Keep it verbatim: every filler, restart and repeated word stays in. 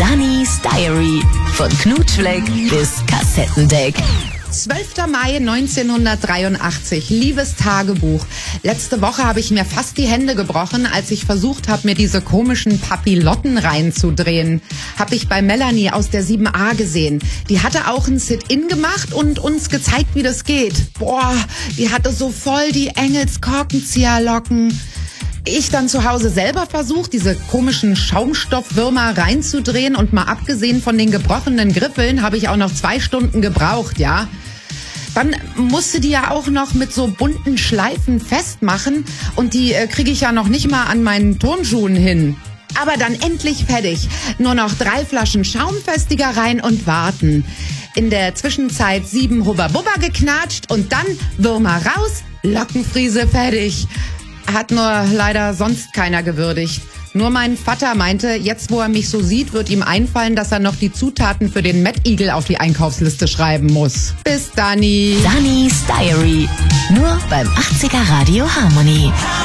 Dannys Diary. Von Knutschfleck bis Kassettendeck. zwölfter Mai neunzehnhundertdreiundachtzig. Liebes Tagebuch. Letzte Woche habe ich mir fast die Hände gebrochen, als ich versucht habe, mir diese komischen Papillotten reinzudrehen. Habe ich bei Melanie aus der sieben a gesehen. Die hatte auch ein Sit-In gemacht und uns gezeigt, wie das geht. Boah, die hatte so voll die Engelskorkenzieherlocken. Ich dann zu Hause selber versucht, diese komischen Schaumstoffwürmer reinzudrehen, und mal abgesehen von den gebrochenen Griffeln habe ich auch noch zwei Stunden gebraucht, ja. Dann musste die ja auch noch mit so bunten Schleifen festmachen, und die äh, kriege ich ja noch nicht mal an meinen Turnschuhen hin. Aber dann endlich fertig. Nur noch drei Flaschen Schaumfestiger rein und warten. In der Zwischenzeit sieben Hubba-Bubba geknatscht und dann Würmer raus, Lockenfriese fertig. Hat nur leider sonst keiner gewürdigt. Nur mein Vater meinte, jetzt wo er mich so sieht, wird ihm einfallen, dass er noch die Zutaten für den Mad Eagle auf die Einkaufsliste schreiben muss. Bis Dani. Dannys Diary. Nur beim achtziger Radio Harmony.